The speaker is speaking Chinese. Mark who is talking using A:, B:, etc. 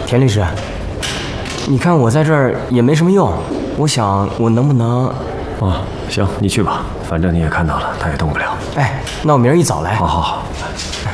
A: 田律师，你看我在这儿也没什么用，我想我能不能……
B: 哦，行，你去吧，反正你也看到了，他也动不了。
A: 哎，那我明儿一早来。
B: 好好好。